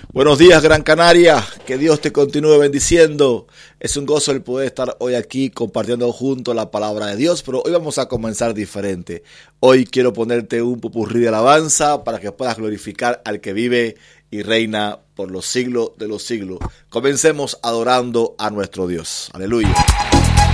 Buenos días, Gran Canaria, que Dios te continúe bendiciendo. Es un gozo el poder estar hoy aquí compartiendo juntos la palabra de Dios, pero hoy vamos a comenzar diferente. Hoy quiero ponerte un popurrí de alabanza para que puedas glorificar al que vive y reina por los siglos de los siglos. Comencemos adorando a nuestro Dios. Aleluya.